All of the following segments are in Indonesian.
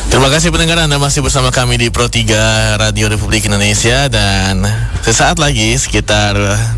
Terima kasih pendengar, Anda masih bersama kami di Pro 3 Radio Republik Indonesia. Dan sesaat lagi, sekitar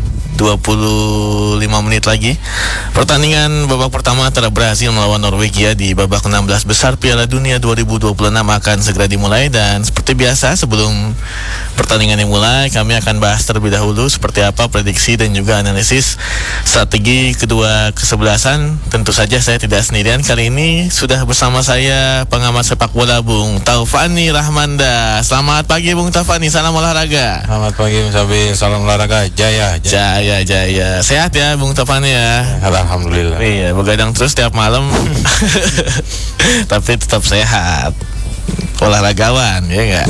25 menit lagi, pertandingan babak pertama antara Brazil melawan Norwegia di babak 16 besar Piala Dunia 2026 akan segera dimulai. Dan seperti biasa, sebelum pertandingan dimulai, kami akan bahas terlebih dahulu seperti apa prediksi dan juga analisis strategi kedua kesebelasan. Tentu saja saya tidak sendirian. Kali ini sudah bersama saya pengamat sepak bola Bung Taufani Rahmanda. Selamat pagi Bung Taufani, salam olahraga. Selamat pagi Mas Abi, salam olahraga. Jaya. Sehat ya Bung Taufani ya? Alhamdulillah. Iya, begadang terus tiap malam. Tapi tetap sehat. Olahragawan, ya enggak?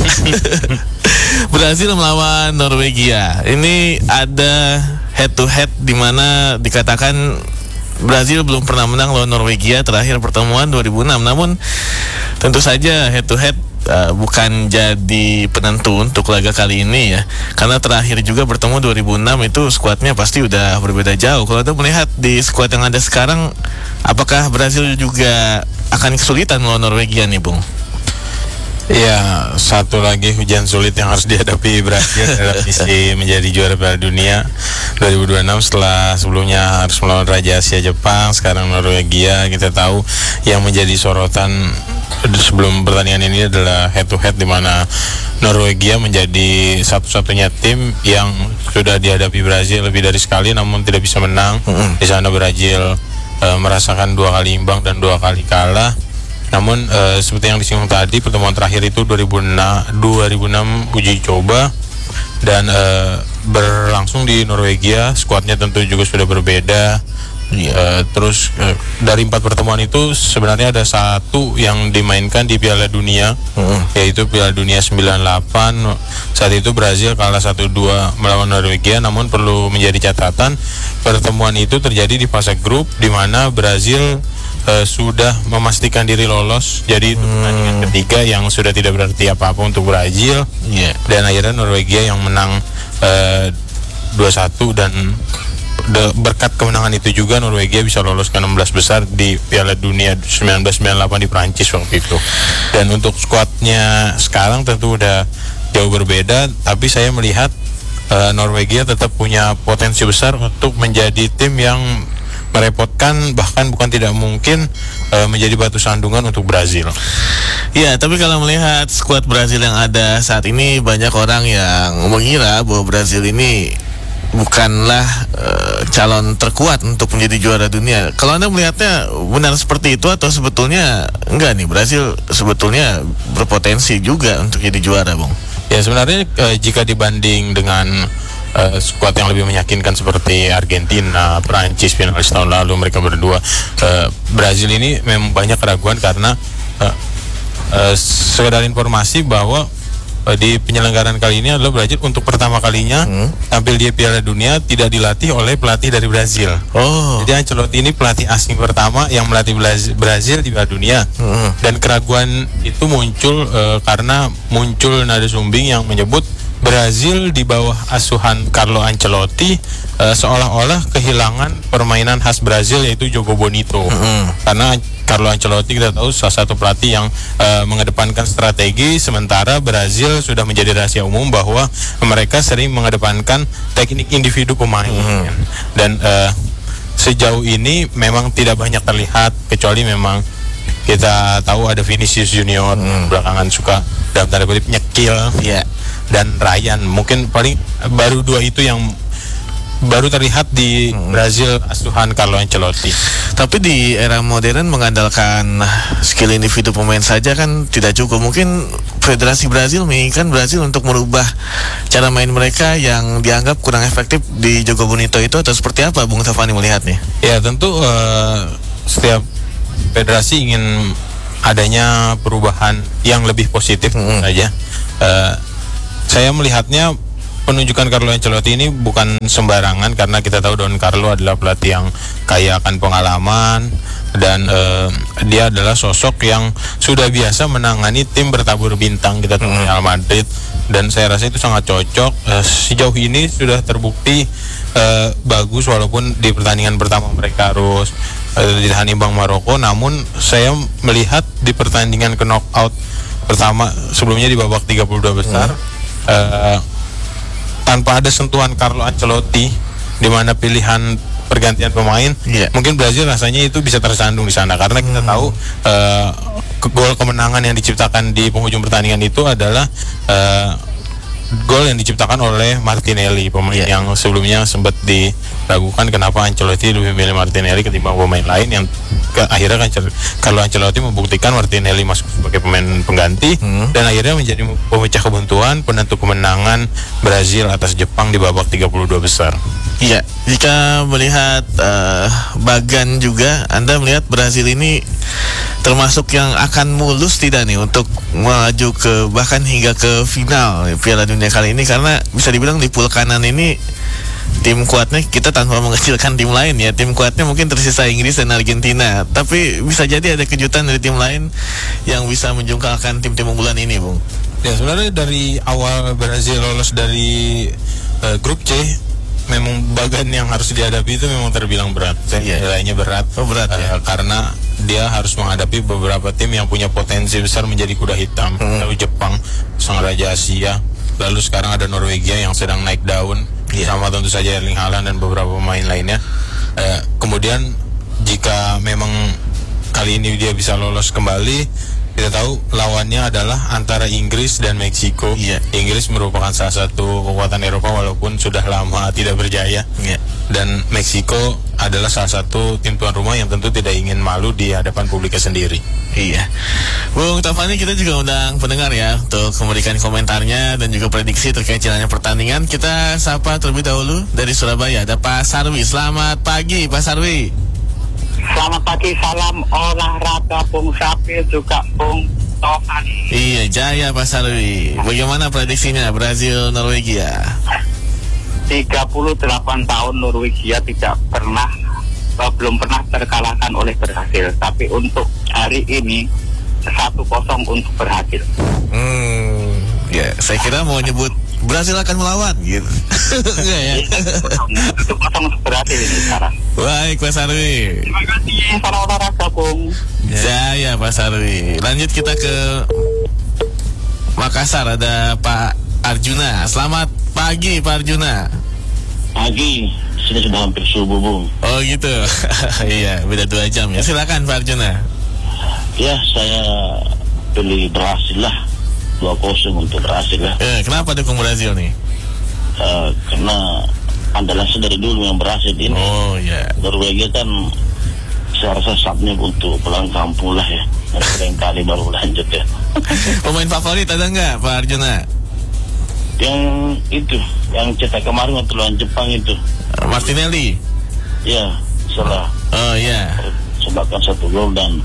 Brazil melawan Norwegia. Ini ada head to head di mana dikatakan Brazil belum pernah menang lawan Norwegia, terakhir pertemuan 2006. Namun tentu saja head to head bukan jadi penentu untuk laga kali ini ya, karena terakhir juga bertemu 2006 itu skuadnya pasti udah berbeda jauh. Kalau Anda melihat di skuad yang ada sekarang, apakah Brazil juga akan kesulitan melawan Norwegia nih Bung? Ya, satu lagi hujan sulit yang harus dihadapi Brazil dalam misi menjadi juara Piala Dunia 2026 setelah sebelumnya harus melawan Raja Asia Jepang, sekarang Norwegia. Kita tahu yang menjadi sorotan sebelum pertandingan ini adalah head to head, di mana Norwegia menjadi satu-satunya tim yang sudah dihadapi Brazil lebih dari sekali namun tidak bisa menang. Di sana Brazil merasakan 2 kali imbang dan 2 kali kalah. Namun seperti yang disinggung tadi, pertemuan terakhir itu 2006 uji coba dan berlangsung di Norwegia. Skuadnya tentu juga sudah berbeda. Terus dari 4 pertemuan itu sebenarnya ada satu yang dimainkan di Piala Dunia, yaitu Piala Dunia 98. Saat itu Brazil kalah 1-2 melawan Norwegia. Namun perlu menjadi catatan, pertemuan itu terjadi di fase grup, di mana Brazil sudah memastikan diri lolos. Jadi itu pertandingan ketiga yang sudah tidak berarti apa-apa untuk Brazil. Dan akhirnya Norwegia yang menang 2-1, dan berkat kemenangan itu juga Norwegia bisa lolos ke 16 besar di Piala Dunia 1998 di Prancis waktu itu. Dan untuk skuadnya sekarang tentu udah jauh berbeda, tapi saya melihat Norwegia tetap punya potensi besar untuk menjadi tim yang merepotkan, bahkan bukan tidak mungkin menjadi batu sandungan untuk Brazil. Ya, tapi kalau melihat skuad Brazil yang ada saat ini, banyak orang yang mengira bahwa Brazil ini bukanlah calon terkuat untuk menjadi juara dunia. Kalau Anda melihatnya benar seperti itu, atau sebetulnya enggak nih, Brazil sebetulnya berpotensi juga untuk jadi juara, Bung? Ya, sebenarnya jika dibanding dengan skuad yang lebih meyakinkan seperti Argentina, Prancis finalis tahun lalu, mereka berdua, Brazil ini memang banyak keraguan karena sekedar informasi bahwa di penyelenggaraan kali ini adalah Brazil untuk pertama kalinya tampil di Piala Dunia tidak dilatih oleh pelatih dari Brazil. Jadi Ancelotti ini pelatih asing pertama yang melatih Brazil di Piala Dunia. Dan keraguan itu muncul karena muncul nada sumbing yang menyebut Brazil di bawah asuhan Carlo Ancelotti seolah-olah kehilangan permainan khas Brazil, yaitu Jogo Bonito. Karena Carlo Ancelotti kita tahu salah satu pelatih yang mengedepankan strategi, sementara Brazil sudah menjadi rahasia umum bahwa mereka sering mengedepankan teknik individu pemain. Dan sejauh ini memang tidak banyak terlihat, kecuali memang kita tahu ada Vinicius Junior belakangan suka dalam tanda kutip nyekil, dan Ryan. Mungkin paling baru 2 itu yang baru terlihat di Brazil asuhan Carlo Ancelotti. Tapi di era modern mengandalkan skill individu pemain saja kan tidak cukup. Mungkin Federasi Brazil menginginkan Brazil untuk merubah cara main mereka yang dianggap kurang efektif di Jogo Bonito itu, atau seperti apa Bung Taufani melihatnya? Ya, tentu setiap federasi ingin adanya perubahan yang lebih positif saja. Saya melihatnya penunjukan Carlo Ancelotti ini bukan sembarangan, karena kita tahu Don Carlo adalah pelatih yang kaya akan pengalaman, dan dia adalah sosok yang sudah biasa menangani tim bertabur bintang. Kita tahu Real Madrid, dan saya rasa itu sangat cocok. Sejauh ini sudah terbukti bagus, walaupun di pertandingan pertama mereka harus ditahan imbang Maroko. Namun saya melihat di pertandingan ke knockout pertama sebelumnya di babak 32 besar tanpa ada sentuhan Carlo Ancelotti, di mana pilihan pergantian pemain, mungkin Brazil rasanya itu bisa tersandung di sana, karena kita tahu gol kemenangan yang diciptakan di penghujung pertandingan itu adalah gol yang diciptakan oleh Martinelli, pemain yang sebelumnya sempat diragukan kenapa Ancelotti lebih memilih Martinelli ketimbang pemain lain, yang akhirnya kan Carlo Ancelotti membuktikan Martinelli masuk sebagai pemain pengganti dan akhirnya menjadi pemecah kebuntuan penentu kemenangan Brazil atas Jepang di babak 32 besar. Iya, jika melihat Bagan juga, Anda melihat Brazil ini termasuk yang akan mulus tidak nih untuk melaju ke bahkan hingga ke final Piala Dunia kali ini, karena bisa dibilang di pool kanan ini tim kuatnya, kita tanpa mengecilkan tim lain ya, tim kuatnya mungkin tersisa Inggris dan Argentina, tapi bisa jadi ada kejutan dari tim lain yang bisa menjungkalkan tim-tim unggulan ini, Bung. Ya, sebenarnya dari awal Brazil lolos dari grup C, memang Bagan yang harus dihadapi itu memang terbilang berat. Nilainya berat. Berat ya. Karena dia harus menghadapi beberapa tim yang punya potensi besar menjadi kuda hitam. Lalu Jepang, sang raja Asia. Lalu sekarang ada Norwegia yang sedang naik daun. Sama tentu saja Erling Haaland dan beberapa pemain lainnya. Kemudian jika memang kali ini dia bisa lolos kembali, kita tahu lawannya adalah antara Inggris dan Meksiko. Inggris merupakan salah satu kekuatan Eropa walaupun sudah lama tidak berjaya. Dan Meksiko adalah salah satu tim tuan rumah yang tentu tidak ingin malu di hadapan publiknya sendiri. Iya, Bung Taufani, kita juga undang pendengar ya untuk memberikan komentarnya dan juga prediksi terkait jalannya pertandingan. Kita sapa terlebih dahulu dari Surabaya, ada Pak Sarwi. Selamat pagi, Pak Sarwi. Selamat pagi, salam olahraga Bung Sapil juga Bung Taufani. Iya, jaya Pak Sarwi. Bagaimana prediksinya Brazil Norwegia? 38 tahun Norwegia belum pernah terkalahkan oleh Brazil, tapi untuk hari ini 1-0 untuk Brazil. Ya, saya kira mau nyebut Brazil akan melawan gitu. Enggak ya? 1-0 untuk Brazil ini sekarang. Baik, Pak Sarwi. Terima kasih, salam olahraga Bung. Jaya Pak Sarwi. Lanjut kita ke Makassar, ada Pak Arjuna. Selamat pagi Pak Arjuna. Pagi, sudah hampir subuh Bung. Oh gitu. Iya, beda 2 jam ya. Silakan Pak Arjuna. Ya, saya pilih Brazil lah, 2-0 untuk Brazil lah. Kenapa dukung Brazil nih? Karena andalan saya dari dulu yang Brazil ini. Oh ya. Norwegia kan saya rasa saatnya untuk pulang kampung lah ya. Sering kali baru lanjut ya. Pemain favorit ada nggak Pak Arjuna? Yang itu, yang cetak kemarin waktu lawan Jepang itu. Martinelli. Ya, salah. Oh ya. Sebabkan 1 gol dan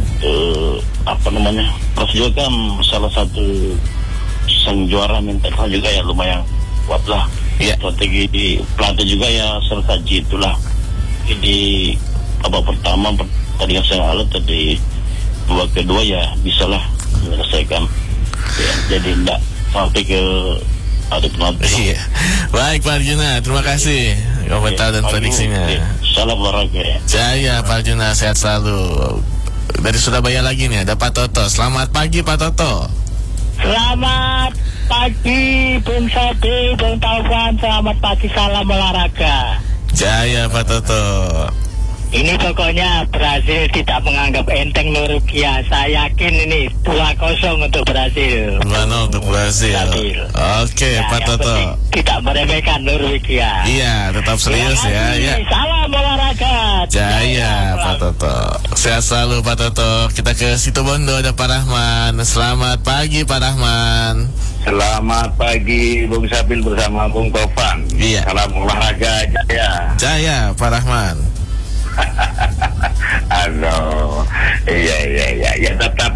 Prof juga kan salah satu sang juara mental juga ya, lumayan kuat lah. Strategi di pelatih juga ya serta itulah. Jadi babak pertama pertandingan saya lalu tadi, babak kedua ya bisalah menyelesaikan. Ya, jadi enggak sampai ke ada penonton. Iya. Baik Pak Arjuna, terima kasih komentar dan prediksinya. Salam olahraga. Jaya Pak Arjuna, sehat selalu. Dari Surabaya lagi nih ada Pak Toto. Selamat pagi Pak Toto. Selamat pagi Bung Sabi, Bung Taufan. Selamat pagi, salam olahraga. Jaya Pak Toto. Ini pokoknya Brazil tidak menganggap enteng Norwegia. Saya yakin ini 2-0 untuk Brazil. 2-0 untuk Brazil. Oke, Pak Toto. Tidak meremehkan Norwegia. Iya, tetap serius ya. Salam olahraga. Jaya Pak Toto. Sehat selalu Pak Toto. Kita ke Situbondo, ada Pak Rahman. Selamat pagi Pak Rahman. Selamat pagi Bung Sabil bersama Bung Taufan. Iya. Salam olahraga, Jaya. Jaya Pak Rahman. Aduh, iya, tetap.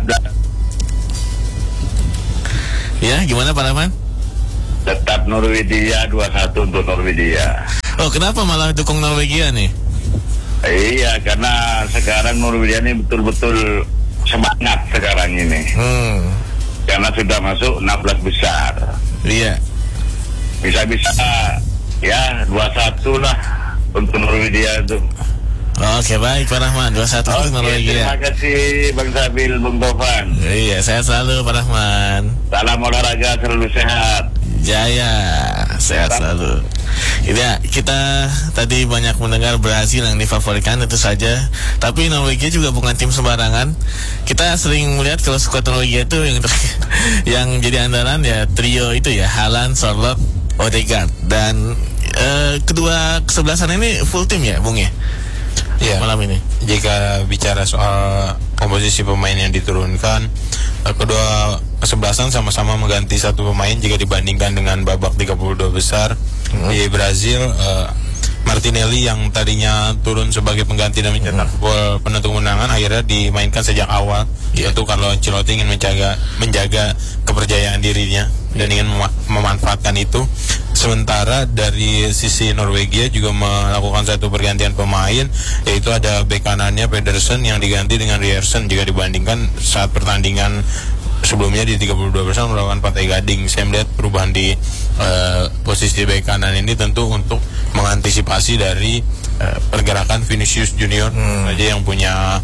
Ya, gimana Pak Rahman? Tetap Norwegia, 2-1 untuk Norwegia. Oh, kenapa malah dukung Norwegia nih? Iya, karena sekarang Norwegia ini betul-betul semangat sekarang ini. Karena sudah masuk 16 besar. Iya. Bisa-bisa ya 2-1 lah untuk Norwegia itu. Oke, baik Pak Rahman, 2-1 untuk Norwegia. Terima kasih Bang Sabil, Bung Tovan. Iya, sehat selalu Pak Rahman. Salam olahraga, selalu sehat. Jaya, sehat selalu. Ya, kita tadi banyak mendengar Brazil yang difavoritkan, tentu saja. Tapi Norwegia juga bukan tim sembarangan. Kita sering melihat kalau skuad Norwegia itu yang jadi andalan ya trio itu ya, Haaland, Sorloth, Odegaard. Dan kedua kesebelasan ini full tim ya, Bung ya? Iya, malam ini. Jika bicara soal komposisi pemain yang diturunkan, kedua kesebelasan sama-sama mengganti satu pemain jika dibandingkan dengan babak 32 besar. Di Brazil, Martinelli yang tadinya turun sebagai pengganti dan mencetak gol penentu kemenangan akhirnya dimainkan sejak awal. Yaitu kalau Ancelotti ingin menjaga kepercayaan dirinya dan ingin memanfaatkan itu. Sementara dari sisi Norwegia juga melakukan satu pergantian pemain, yaitu ada bek kanannya Pedersen yang diganti dengan Ryerson jika dibandingkan saat pertandingan sebelumnya di 32 besar melawan Pantai Gading. Saya melihat perubahan di posisi bek kanan ini tentu untuk mengantisipasi dari pergerakan Vinicius Junior aja yang punya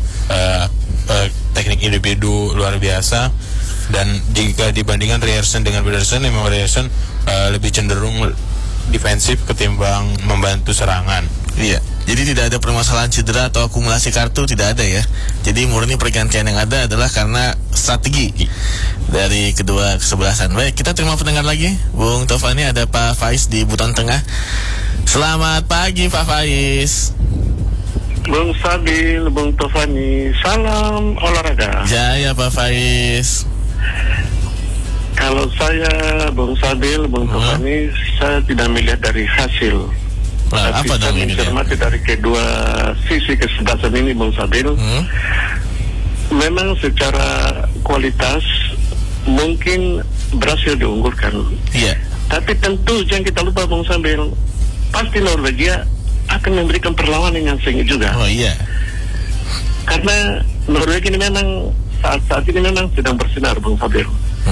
teknik individu luar biasa. Dan jika dibandingkan Ryerson dengan Pedersen, memang Ryerson lebih cenderung defensif ketimbang membantu serangan. Iya, jadi tidak ada permasalahan cedera atau akumulasi kartu, tidak ada ya. Jadi murni pergantian yang ada adalah karena strategi dari kedua kesebelasan. Baik, kita terima pendengar lagi. Bung Tovani, ada Pak Faiz di Buton Tengah. Selamat pagi Pak Faiz. Bung Sabil, Bung Tovani, salam olahraga. Jaya Pak Faiz. Kalau saya, Bung Sabil, Bung Tovani, saya tidak melihat dari hasil. Apa saya dong ini? mencermati dari kedua sisi kesebelasan ini, Bung Sabil. Memang secara kualitas mungkin berhasil diunggulkan. Iya. Tapi tentu jangan kita lupa, Bung Sabil, pasti Norwegia akan memberikan perlawanan yang sengit juga. Oh iya. Karena Norwegia ini memang saat ini memang sedang bersinar, Bung Sabil.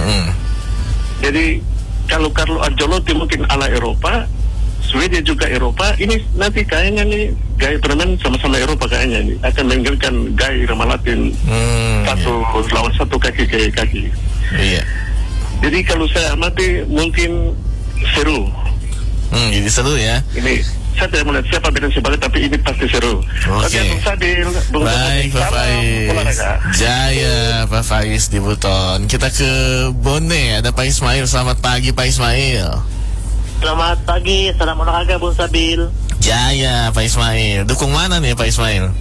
Jadi kalau Carlo Ancelotti mungkin ala Eropa, Swedia juga Eropa, ini nanti kayaknya nih gaya permainan sama-sama Eropa kayaknya nih akan meninggalkan gaya Ramalatin lawan satu kaki ke kaki. Iya. Jadi kalau saya amati mungkin seru. Jadi seru ya. Ini saya tidak melihat siapa beda sebaliknya, tapi ini pasti seru. Oke, Bung Sabil, Bung baik Pak Faiz. Jaya Pak Faiz di Buton. Kita ke Bone, ada Pak Ismail. Selamat pagi Pak Ismail. Selamat pagi, salam olahraga Bung Sabil. Jaya Pak Ismail. Dukung mana nih Pak Ismail?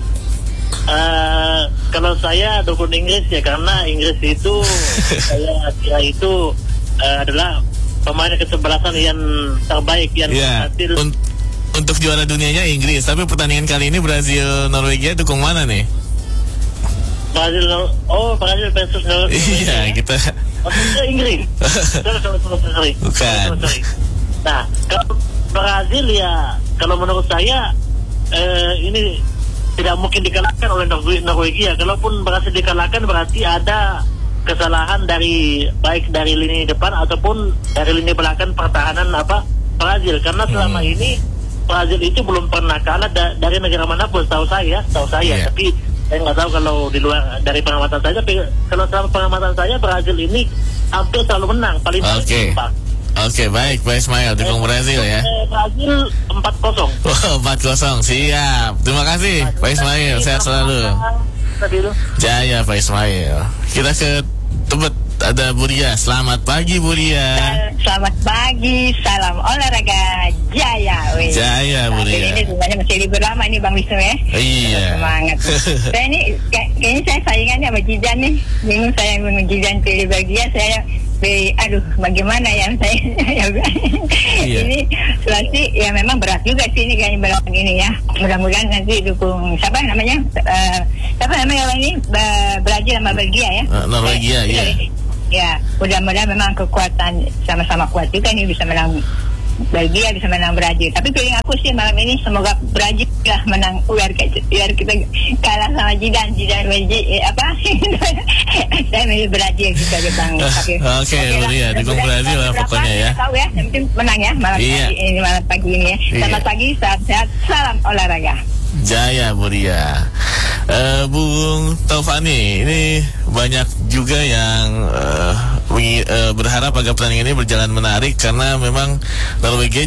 Kalau saya dukung Inggris ya, karena Inggris itu saya kira itu adalah pemain kesebelasan yang terbaik yang berhasil. Untuk juara dunianya Inggris, tapi pertandingan kali ini Brazil Norwegia dukung mana nih? Brazil versus Norwegia. Iya, kita. Maksudnya Inggris. Sorry. Bukan. Nah, kalau Brazil ya, kalau menurut saya ini tidak mungkin dikalahkan oleh Norwegia. Kalaupun berhasil dikalahkan berarti ada kesalahan baik dari lini depan ataupun dari lini belakang pertahanan Brazil, karena selama ini Brazil itu belum pernah kalah dari negara manapun, tahu saya. Tapi saya nggak tahu kalau di luar dari pengamatan saya. Tapi kalau selama pengamatan saya, Brazil ini hampir selalu menang, paling banyak. Oke, baik Pak Ismail, dukung Brazil ya. Brazil 4-0. 4-0, siap. Terima kasih Pak Ismail, sehat selalu. Jaya Pak Ismail. Kita ke Tebet, ada Buria. Selamat pagi Buria. Selamat pagi, salam olahraga. Jaya. Jaya Buria. Ini sebenarnya masih libur lama ini Bang Wisnu ya. Iya. Semangat. Saya ini kayaknya saya saingannya sama Jidan nih. Bingung saya mau Jidan pilih bagian saya. Bagaimana ya saya ini Sulawesi ya memang berat juga sih ini kayaknya belakang ini ya. Mudah-mudahan nanti dukung siapa namanya orang ini Brazil sama Belgia ya. Norwegia ya. Ya, mudah-mudahan memang kekuatan sama-sama kuat juga nih, bisa menang Belgia, bisa menang Brazil. Tapi feeling aku sih malam ini semoga Brazil lah menang, biar kita kalah sama Jidan saya milih Brazil gitu aja Bang. Oke, Buria, dukung Brazil lah pokoknya ya. Tahu ya, yang penting menang ya malam pagi ini ya. Selamat pagi, sehat-sehat, salam olahraga. Jaya Buria. Bung Taufani, ini banyak juga yang berharap agar pertandingan ini berjalan menarik karena memang Norwegia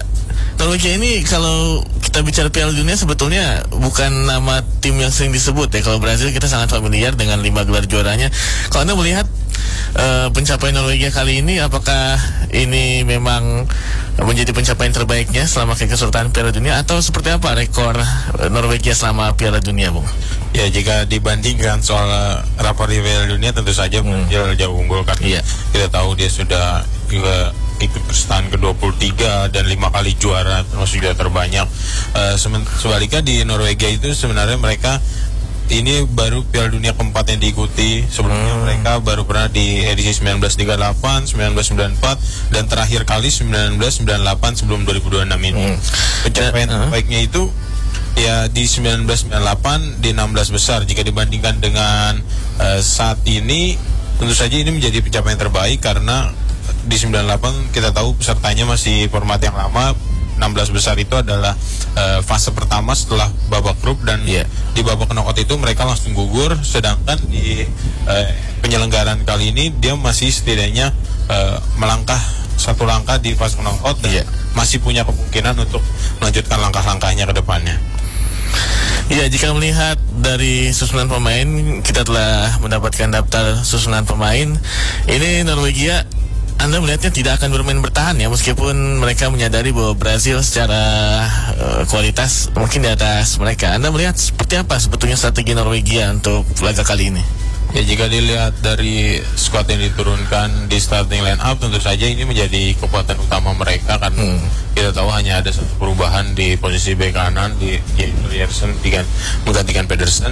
ini kalau kita bicara Piala Dunia sebetulnya bukan nama tim yang sering disebut ya. Kalau Brazil kita sangat familiar dengan 5 gelar juaranya. Kalau Anda melihat pencapaian Norwegia kali ini, apakah ini memang menjadi pencapaian terbaiknya selama keikutsertaan Piala Dunia atau seperti apa rekor Norwegia selama Piala Dunia, Bung? Ya, jika dibandingkan soal rapor di Piala Dunia tentu saja Brazil jauh unggul karena kita tahu dia sudah juga ikut pesertaan ke-23 dan 5 kali juara, termasuk juga terbanyak. Sebaliknya di Norwegia itu sebenarnya mereka ini baru Piala Dunia keempat yang diikuti. Sebelumnya mereka baru pernah di edisi 1938, 1994 dan terakhir kali 1998 sebelum 2026 ini. Pencapaian terbaiknya itu ya di 1998 di 16 besar. Jika dibandingkan dengan saat ini, tentu saja ini menjadi pencapaian terbaik karena di 98 kita tahu pesertanya masih format yang lama. 16 besar itu adalah fase pertama setelah babak grup dan di babak knockout itu mereka langsung gugur, sedangkan di penyelenggaraan kali ini dia masih setidaknya melangkah satu langkah di fase knockout dan masih punya kemungkinan untuk melanjutkan langkah-langkahnya ke depannya. Iya, jika melihat dari susunan pemain, kita telah mendapatkan daftar susunan pemain. Ini Norwegia, Anda melihatnya tidak akan bermain bertahan ya, meskipun mereka menyadari bahwa Brazil secara kualitas mungkin di atas mereka. Anda melihat seperti apa sebetulnya strategi Norwegia untuk laga kali ini? Ya, jika dilihat dari skuad yang diturunkan di starting line up, tentu saja ini menjadi kekuatan utama mereka karena kita tahu hanya ada satu perubahan di posisi bek kanan di Jensen menggantikan Pedersen.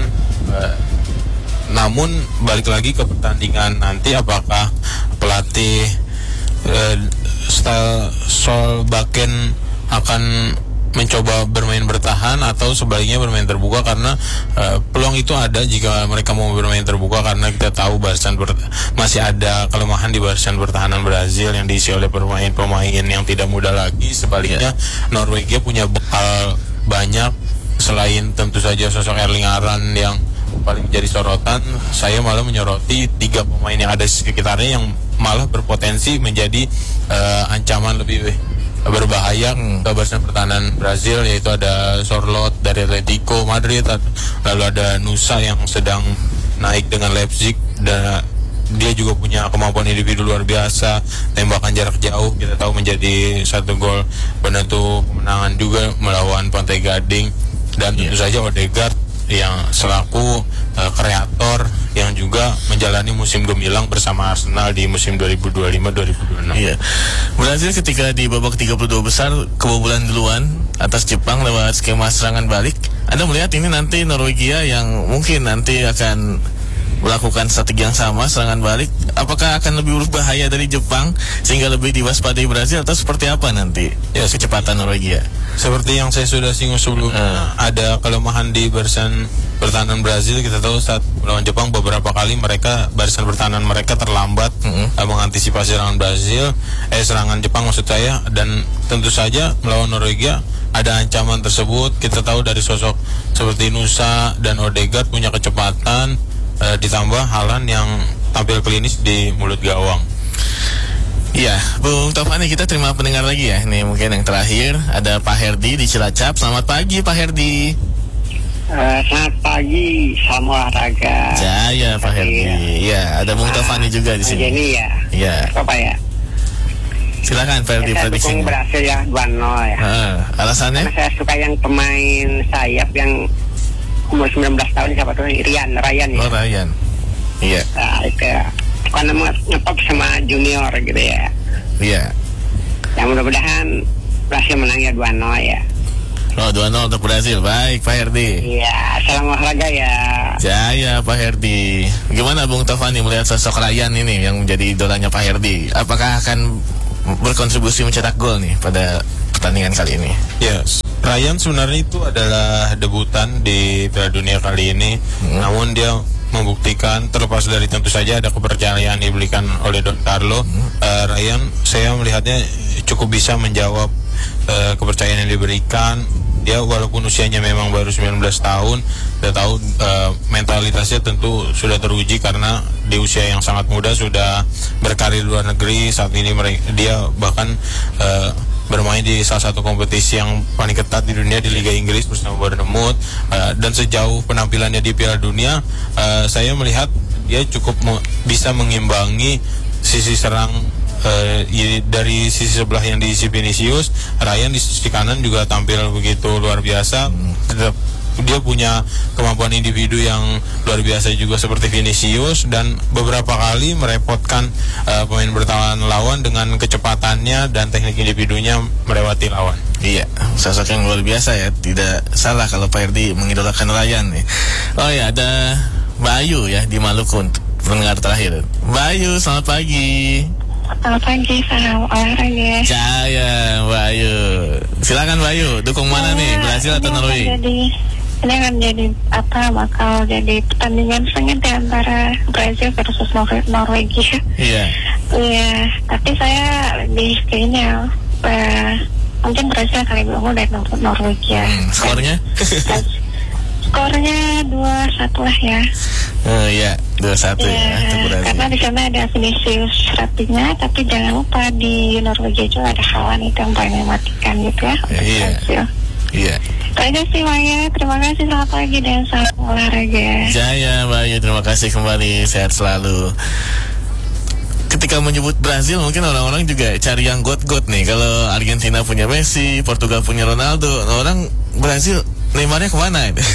Namun balik lagi ke pertandingan nanti, apakah pelatih style Solbakken akan mencoba bermain bertahan atau sebaliknya bermain terbuka, karena peluang itu ada jika mereka mau bermain terbuka, karena kita tahu masih ada kelemahan di barisan pertahanan Brazil yang diisi oleh pemain-pemain yang tidak muda lagi. Sebaliknya Norwegia punya bekal banyak, selain tentu saja sosok Erling Haaland yang paling jadi sorotan. Saya malah menyoroti 3 pemain yang ada di sekitarnya yang malah berpotensi menjadi ancaman lebih berbahaya ke barisan pertahanan Brazil, yaitu ada Sorloth dari Atletico Madrid, lalu ada Nusa yang sedang naik dengan Leipzig dan dia juga punya kemampuan individu luar biasa, tembakan jarak jauh kita tahu menjadi 1 gol penentu kemenangan juga melawan Pantai Gading, dan tentu saja Odegaard yang selaku kreator yang juga menjalani musim gemilang bersama Arsenal di musim 2025-2026. Iya. Brazil ketika di babak 32 besar kebobolan duluan atas Jepang lewat skema serangan balik. Anda melihat ini nanti Norwegia yang mungkin nanti akan melakukan strategi yang sama, serangan balik, apakah akan lebih berbahaya dari Jepang sehingga lebih diwaspadai Brazil, atau seperti apa nanti kecepatan Norwegia? Seperti yang saya sudah singgung sebelumnya, ada kelemahan di barisan pertahanan Brazil. Kita tahu saat melawan Jepang beberapa kali barisan pertahanan mereka terlambat mengantisipasi serangan Jepang maksud saya, dan tentu saja melawan Norwegia ada ancaman tersebut. Kita tahu dari sosok seperti Nusa dan Odegaard punya kecepatan, ditambah Haaland yang tampil klinis di mulut gawang. Iya, Bung Taufani, kita terima pendengar lagi ya. Ini mungkin yang terakhir ada Pak Herdi di Cilacap. Selamat pagi Pak Herdi. Selamat pagi, salam olahraga. Jaya Pak Herdi. Iya, ada Bung Taufani juga di sini. Jadi ya. Iya. Apa ya? Silakan Pak Herdi, prediksi. Saya dukung Brazil ya 2-0 ya. Alasannya? Karena saya suka yang pemain sayap yang umur 19 tahun, siapa tuh? Ryan ya. Oh, Ryan. Iya. Nah, itu ya. Karena ngepop sama junior gitu ya. Iya. Yang mudah-mudahan Brazil menang ya 2-0 ya. Oh, 2-0 untuk Brazil. Baik Pak Herdi. Iya, salam olahraga ya. Jaya Pak Herdi. Gimana Bung Taufani melihat sosok Ryan ini yang menjadi idolanya Pak Herdi? Apakah akan berkontribusi mencetak gol nih pada pertandingan kali ini? Yes. Ryan sebenarnya itu adalah debutan di Piala Dunia kali ini, namun dia membuktikan, terlepas dari tentu saja ada kepercayaan diberikan oleh Don Carlo, Ryan saya melihatnya cukup bisa menjawab kepercayaan yang diberikan. dia walaupun usianya memang baru 19 tahun, kita tahu mentalitasnya tentu sudah teruji karena di usia yang sangat muda sudah berkarir di luar negeri. Saat ini dia bahkan bermain di salah satu kompetisi yang paling ketat di dunia di Liga Inggris bersama Bournemouth, dan sejauh penampilannya di Piala Dunia, saya melihat dia cukup bisa mengimbangi sisi serang dari sisi sebelah yang diisi Vinicius. Ryan di sisi kanan juga tampil begitu luar biasa. Dia punya kemampuan individu yang luar biasa juga seperti Vinicius, dan beberapa kali merepotkan pemain bertahan lawan dengan kecepatannya dan teknik individunya melewati lawan. Iya, sosok yang luar biasa ya. Tidak salah kalau Pak Erdi mengidolakan Ryan nih. Oh ya, ada Mbak Ayu ya di Maluku untuk pendengar terakhir. Mbak Ayu, selamat pagi. Selamat pagi, salam olahraga. Jaya, Mbak Ayu. Silakan Mbak Ayu, dukung mana nih, Brasil atau Norway? Ini akan jadi bakal jadi pertandingan sengit ya antara Brazil versus Norwegia. Iya. Iya, tapi saya lebih kayaknya mungkin Brazil kali lebih unggul dari Norwegia. Skornya? Skornya 2-1 lah ya. Oh iya, 2-1 ya. Karena di sana ada Vinicius Rapinya, tapi jangan lupa di Norwegia juga ada Haaland itu yang paling mematikan gitu ya. Iya. Iya. Terima kasih Maya, terima kasih, selamat pagi dan salam olahraga. Jaya Mbak Ayu, terima kasih kembali, sehat selalu. Ketika menyebut Brazil mungkin orang-orang juga cari yang got-got nih. Kalau Argentina punya Messi, Portugal punya Ronaldo, orang Brazil Neymarnya kemana itu?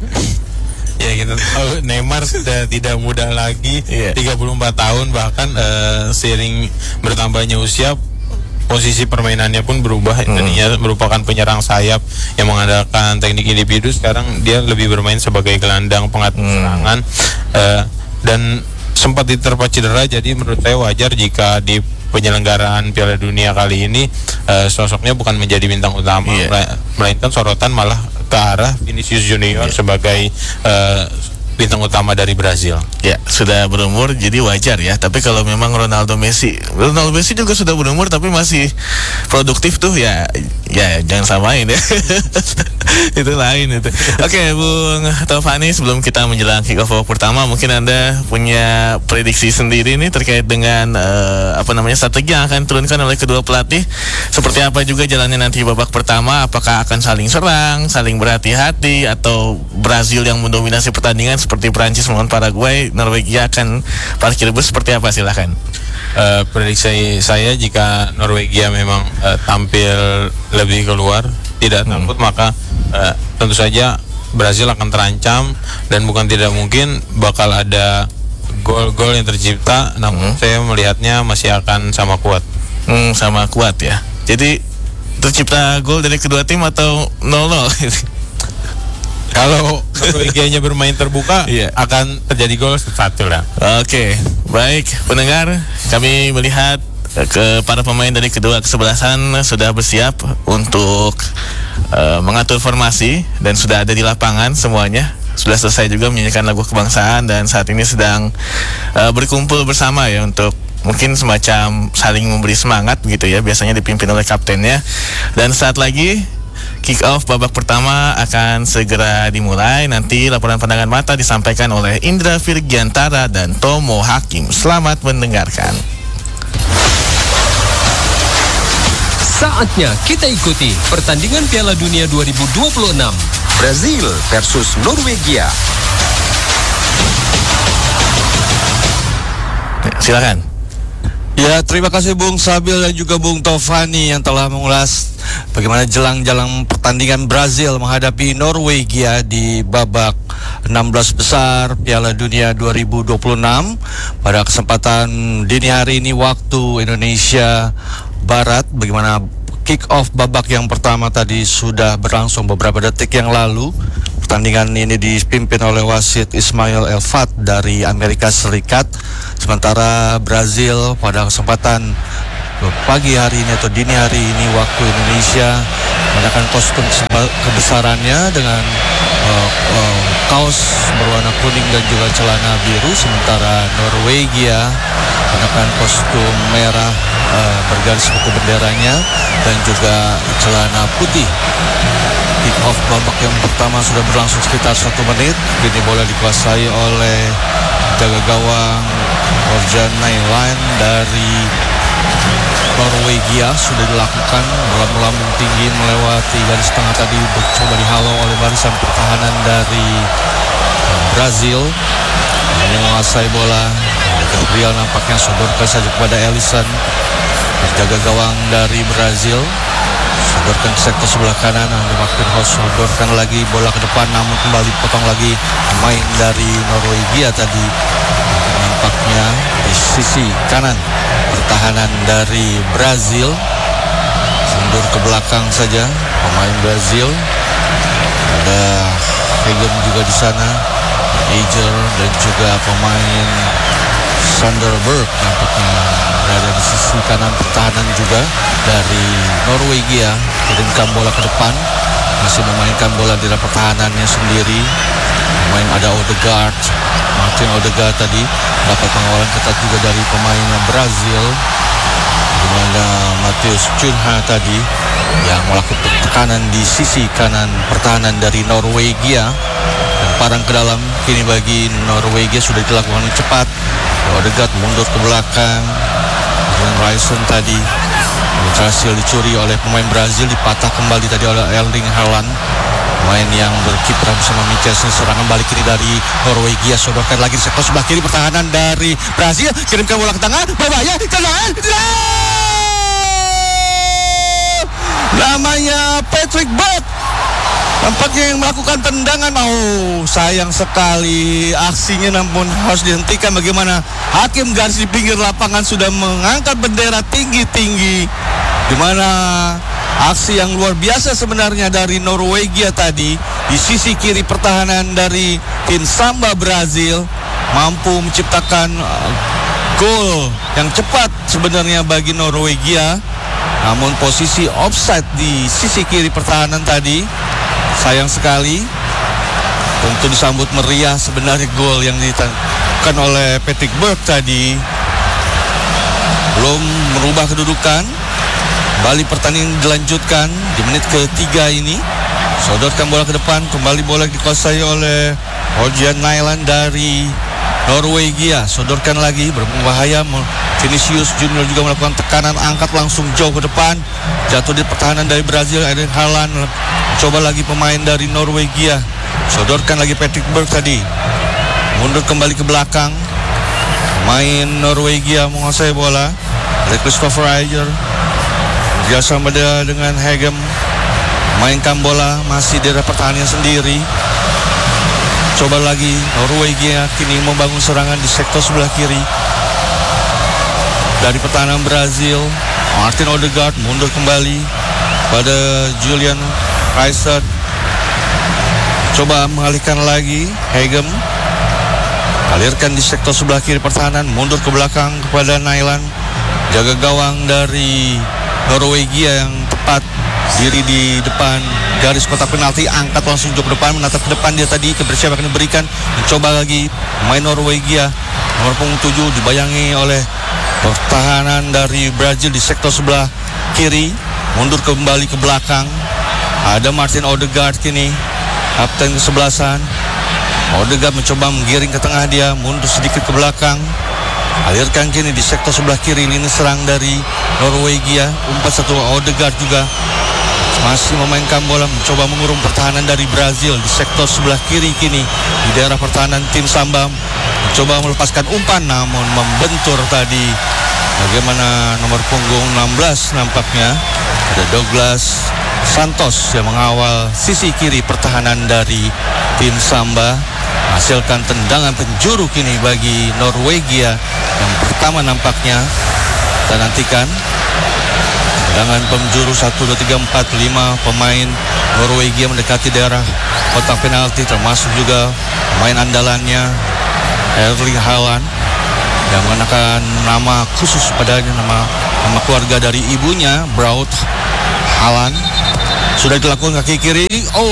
Ya kita tahu Neymar sudah tidak muda lagi, 34 tahun, bahkan seiring bertambahnya usia posisi permainannya pun berubah. Tadinya merupakan penyerang sayap yang mengandalkan teknik individu, sekarang dia lebih bermain sebagai gelandang pengatur serangan, dan sempat diterpa cedera. Jadi menurut saya wajar jika di penyelenggaraan Piala Dunia kali ini sosoknya bukan menjadi bintang utama, melainkan sorotan malah ke arah Vinicius Junior sebagai bintang utama dari Brazil. Ya, sudah berumur jadi wajar ya. Tapi kalau memang Ronaldo Messi juga sudah berumur tapi masih produktif tuh ya jangan samain ya. Itu lain itu. Oke, Bung Taufani, sebelum kita menjelang kick off pertama, mungkin Anda punya prediksi sendiri nih terkait dengan strategi yang akan turunkan oleh kedua pelatih. Seperti apa juga jalannya nanti babak pertama, apakah akan saling serang, saling berhati-hati, atau Brazil yang mendominasi pertandingan seperti Prancis melawan Paraguay, Norwegia akan parkir bus, seperti apa, silahkan. Prediksi saya jika Norwegia memang tampil lebih keluar, tidak takut, maka tentu saja Brazil akan terancam dan bukan tidak mungkin bakal ada gol-gol yang tercipta. Namun saya melihatnya masih akan sama kuat. Sama kuat ya. Jadi tercipta gol dari kedua tim atau 0-0? Kalau Norwegianya bermain terbuka, akan terjadi gol 1 lah. Oke, baik pendengar, kami melihat ke para pemain dari kedua kesebelasan sudah bersiap untuk mengatur formasi dan sudah ada di lapangan semuanya. Sudah selesai juga menyanyikan lagu kebangsaan dan saat ini sedang berkumpul bersama ya untuk mungkin semacam saling memberi semangat begitu ya, biasanya dipimpin oleh kaptennya. Dan saat lagi kick off babak pertama akan segera dimulai. Nanti laporan pandangan mata disampaikan oleh Indra Virgiantara dan Tomo Hakim. Selamat mendengarkan. Saatnya kita ikuti pertandingan Piala Dunia 2026 Brazil versus Norwegia. Silakan. Ya, terima kasih Bung Sabil dan juga Bung Taufani yang telah mengulas bagaimana jelang-jelang pertandingan Brazil menghadapi Norwegia di babak 16 besar Piala Dunia 2026. Pada kesempatan dini hari ini waktu Indonesia Barat, bagaimana kick off babak yang pertama tadi sudah berlangsung beberapa detik yang lalu. Pertandingan ini dipimpin oleh wasit Ismail Elfat dari Amerika Serikat. Sementara Brazil pada kesempatan pagi hari ini atau dini hari ini waktu Indonesia menggunakan kostum kebesarannya dengan kaos berwarna kuning dan juga celana biru. Sementara Norwegia menggunakan kostum merah bergaris buku benderanya dan juga celana putih. Kick off babak yang pertama sudah berlangsung sekitar 1 menit. Kini bola dikuasai oleh jaga gawang Orjan Nailan dari Norwegia. Sudah dilakukan, bola melambung tinggi melewati garis tengah tadi, coba dihalau oleh barisan pertahanan dari Brazil. Ini menguasai bola. Gabriel nampaknya sodorkan saja kepada Ellison, jaga gawang dari Brazil. Sodorkan ke sektor sebelah kanan. Marquinhos sodorkan lagi bola ke depan, namun kembali potong lagi pemain dari Norwegia tadi. Nampaknya di sisi kanan pertahanan dari Brazil mundur ke belakang saja pemain Brazil. Ada Hagen juga di sana, Eger dan juga pemain Sanderberg nampaknya berada di sisi kanan pertahanan juga dari Norwegia. Kirimkan bola ke depan, masih memainkan bola di dalam pertahanannya sendiri. Pemain ada Odegaard, Martin Odegaard tadi dapat pengawalan ketat juga dari pemain Brazil, di mana Matheus Cunha tadi yang melakukan tekanan di sisi kanan pertahanan dari Norwegia. Dan parang ke dalam kini bagi Norwegia sudah dilakukan cepat. Odegaard mundur ke belakang. Dan Ryerson tadi berhasil dicuri oleh pemain Brazil, dipatah kembali tadi oleh Erling Haaland, pemain yang berkiprah bersama Mikkelsen. Serangan balik kiri dari Norwegia, sodorkan lagi di sektor sebelah kiri pertahanan dari Brazil, kirimkan bola ke tengah, berbahaya, tendangan, namanya Patrick Berg tampaknya yang melakukan tendangan. Sayang sekali aksinya, namun harus dihentikan. Bagaimana hakim garis di pinggir lapangan sudah mengangkat bendera tinggi-tinggi, di mana aksi yang luar biasa sebenarnya dari Norwegia tadi di sisi kiri pertahanan dari tim Samba Brazil mampu menciptakan gol yang cepat sebenarnya bagi Norwegia. Namun posisi offside di sisi kiri pertahanan tadi, sayang sekali. Tentu disambut meriah sebenarnya gol yang ditekan oleh Patrick Berg tadi. Belum merubah kedudukan. Kembali pertandingan dilanjutkan di menit ketiga ini. Sodorkan bola ke depan, kembali bola dikuasai oleh Orjan Nailan dari Norwegia. Sodorkan lagi, berbahaya. Vinicius Junior juga melakukan tekanan, angkat langsung jauh ke depan. Jatuh di pertahanan dari Brazil, Erling Haaland. Coba lagi pemain dari Norwegia. Sodorkan lagi Patrick Berg tadi. Mundur kembali ke belakang. Main Norwegia menguasai bola. Ada Christopher Eger. Bersama dengan Hegem. Mainkan bola masih di daerah pertahanan sendiri. Coba lagi Norwegia kini membangun serangan di sektor sebelah kiri. Dari pertahanan Brazil, Martin Odegaard mundur kembali pada Julian Reisert. Coba mengalihkan lagi Hegem. Alirkan di sektor sebelah kiri pertahanan, mundur ke belakang kepada Nailan. Jaga gawang dari Norwegia yang tepat diri di depan garis kotak penalti, angkat langsung jauh ke depan, menatap ke depan dia tadi, kebersiapan akan diberikan. Mencoba lagi main Norwegia nomor punggung 7 dibayangi oleh pertahanan dari Brazil di sektor sebelah kiri, mundur kembali ke belakang. Ada Martin Odegaard kini, kapten kesebelasan. Odegaard mencoba menggiring ke tengah, dia mundur sedikit ke belakang. Alirkan kini di sektor sebelah kiri, lini serang dari Norwegia. Umpan satu Odegaard juga masih memainkan bola, mencoba mengurung pertahanan dari Brazil di sektor sebelah kiri kini di daerah pertahanan tim Samba. Mencoba melepaskan umpan namun membentur tadi. Bagaimana nomor punggung 16 nampaknya ada Douglas Santos yang mengawal sisi kiri pertahanan dari tim Samba. Hasilkan tendangan penjuru kini bagi Norwegia yang pertama nampaknya. Kita nantikan tendangan penjuru 1, 2, 3, 4, 5 pemain Norwegia mendekati daerah kotak penalti, termasuk juga pemain andalannya Erling Haaland yang mengenakan nama khusus padanya, nama keluarga dari ibunya, Braut Haaland. Sudah dilakukan kaki kiri.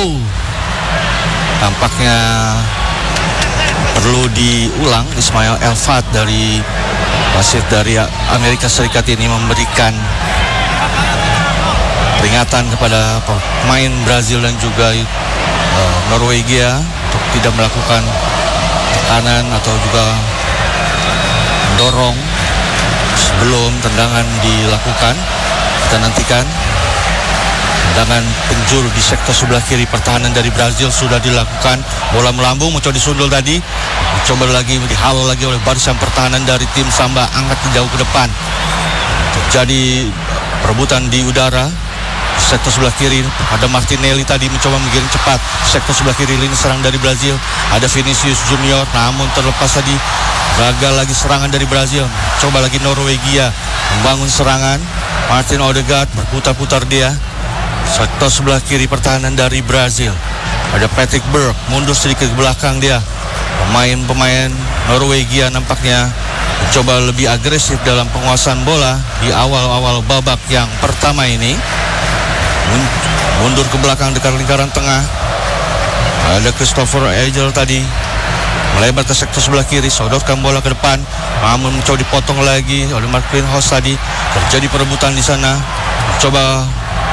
Tampaknya perlu diulang. Ismail Elfat dari wasit dari Amerika Serikat ini memberikan peringatan kepada pemain Brazil dan juga Norwegia untuk tidak melakukan tekanan atau juga mendorong sebelum tendangan dilakukan. Kita nantikan tendangan penjuru di sektor sebelah kiri pertahanan dari Brazil sudah dilakukan. Bola melambung, mencoba disundul tadi, mencoba lagi dihalau lagi oleh barisan pertahanan dari tim Samba, angkat jauh ke depan. Terjadi perebutan di udara sektor sebelah kiri. Ada Martinelli tadi mencoba menggiring cepat sektor sebelah kiri lini serang dari Brazil. Ada Vinicius Junior, namun terlepas tadi. Gagal lagi serangan dari Brazil. Coba lagi Norwegia membangun serangan. Martin Odegaard berputar-putar dia. Sektor sebelah kiri pertahanan dari Brazil. Ada Patrick Berg mundur sedikit ke belakang dia. Pemain-pemain Norwegia nampaknya mencoba lebih agresif dalam penguasaan bola di awal-awal babak yang pertama ini. Mundur ke belakang dekat lingkaran tengah. Ada Christopher Ejel tadi melebar ke sektor sebelah kiri, sodorkan bola ke depan, namun mencoba dipotong lagi oleh Marquinhos tadi. Terjadi perebutan di sana, coba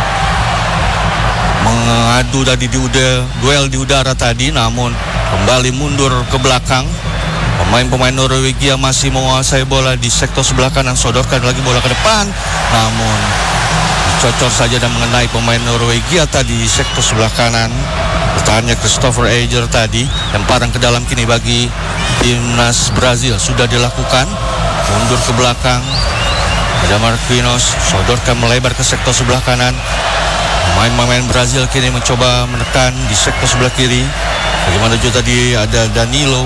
mengadu tadi di duel di udara tadi, namun kembali mundur ke belakang. Pemain-pemain Norwegia masih menguasai bola di sektor sebelah kanan, sodorkan lagi bola ke depan, namun cocor saja dan mengenai pemain Norwegia tadi di sektor sebelah kanan. Pertahannya Christopher Ejel tadi, lemparan ke dalam kini bagi timnas Brazil sudah dilakukan. Mundur ke belakang, ada Marquinhos, sodorkan melebar ke sektor sebelah kanan. Pemain-pemain Brazil kini mencoba menekan di sektor sebelah kiri. Bagaimana juga tadi ada Danilo,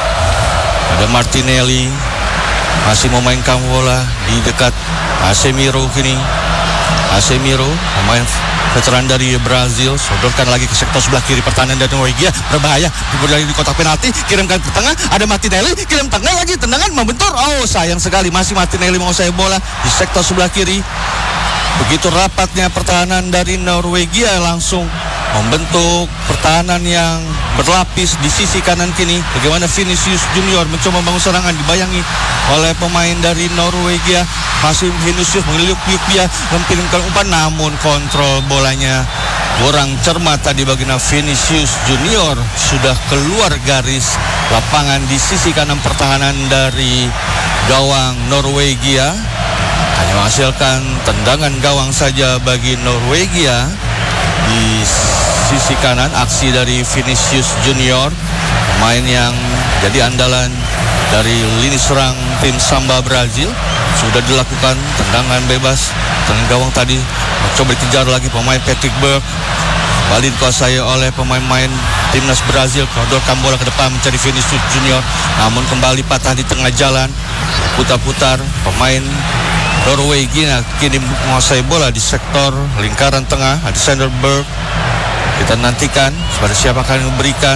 ada Martinelli, masih memainkan bola di dekat Casemiro kini. Casemiro, pemain veteran dari Brazil, sodorkan lagi ke sektor sebelah kiri pertahanan dari Norwegia, berbahaya, diberi di kotak penalti, kirimkan ke tengah, ada Martinelli, kirim tengah lagi, tendangan membentur. Oh, sayang sekali, masih Martinelli menguasai bola di sektor sebelah kiri. Begitu rapatnya pertahanan dari Norwegia, langsung membentuk pertahanan yang berlapis di sisi kanan kini. Bagaimana Vinicius Junior mencoba membangun serangan, dibayangi oleh pemain dari Norwegia. Masih Vinicius mengeliuk-liuk dia, mempiringkan umpan, namun kontrol bolanya kurang cermat tadi. Bagaimana Vinicius Junior sudah keluar garis lapangan di sisi kanan pertahanan dari gawang Norwegia. Hanya menghasilkan tendangan gawang saja bagi Norwegia di sisi kanan. Aksi dari Vinicius Junior, pemain yang jadi andalan dari lini serang tim Samba Brazil, sudah dilakukan tendangan bebas. Tendangan gawang tadi mencoba dikejar lagi pemain Patrick Berg, kembali dikuasai oleh pemain-pemain timnas Brazil. Kodorkan bola ke depan mencari Vinicius Junior, namun kembali patah di tengah jalan. Putar-putar pemain Norwegia kini menguasai bola di sektor lingkaran tengah. Ada Sanderberg. Kita nantikan pada siapa akan memberikan.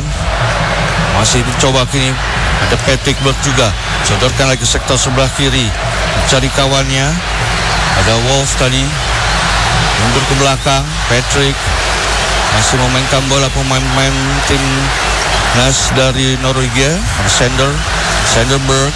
Masih mencoba kini ada Patrick Berg juga, sodorkan lagi sektor sebelah kiri, mencari kawannya. Ada Wolf tadi, mundur ke belakang. Patrick masih memainkan bola pemain-pemain tim Nas dari Norwegia. Ada Sanderberg,